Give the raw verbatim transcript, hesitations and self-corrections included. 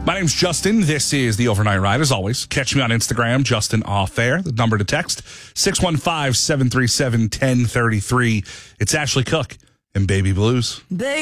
My name's Justin. This is the Overnight Ride. As always, catch me on Instagram, Justin Off Air. The number to text, six one five, seven three seven, one zero three three. It's Ashley Cook and Baby Blues. Baby.